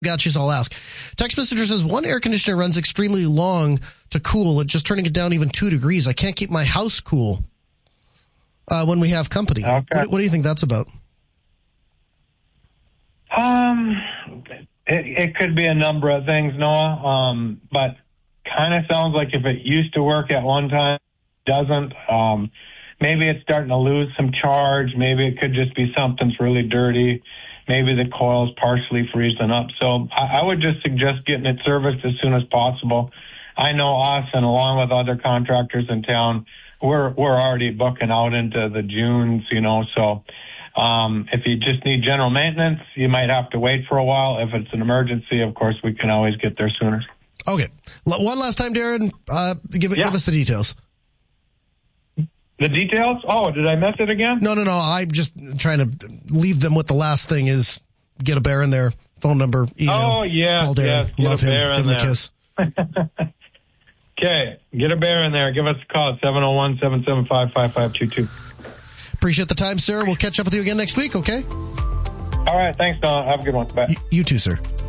Gotchas, I'll ask. Text messenger says, one air conditioner runs extremely long to cool. It's just turning it down even 2 degrees. I can't keep my house cool when we have company. Okay. What do you think that's about? It could be a number of things, Noah, but kind of sounds like if it used to work at one time, it doesn't. Maybe it's starting to lose some charge. Maybe it could just be something's really dirty. Maybe the coil's partially freezing up. So I would just suggest getting it serviced as soon as possible. I know us, and along with other contractors in town, we're already booking out into the Junes, so if you just need general maintenance, you might have to wait for a while. If it's an emergency, of course, we can always get there sooner. Okay. One last time, Darren, give us the details. The details? Oh, did I miss it again? No. I'm just trying to leave them with the last thing is get a bear in there, phone number, email. Oh, yeah. Call Darren. Yes, love him. Give him a kiss. Okay. Get a bear in there. Give us a call at 701-775-5522. Appreciate the time, sir. We'll catch up with you again next week, okay? All right. Thanks, Don. Have a good one. Bye. You too, sir.